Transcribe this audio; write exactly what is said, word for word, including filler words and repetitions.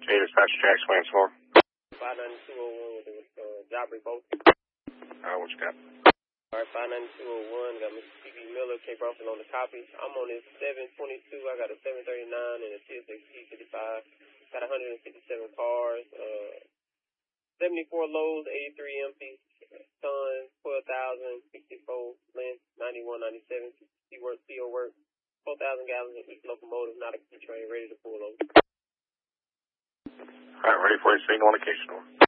Okay, dispatch Jack Swans for. five nine two oh one with the uh, job report. Uh, what you got? Alright, five nine two oh one, got Mister T V Miller, Cape Ruffin on the copy. I'm on this seven twenty-two, I got a seven thirty-nine and a T S X T fifty-five. Got one hundred fifty-seven cars, uh, seventy-four loads, eighty-three empties, tons, twelve thousand, sixty-four length, ninety-one, ninety-seven, C work, C O work, four thousand gallons in each locomotive, not a key train, ready to pull over. Alright, ready for your signal indication.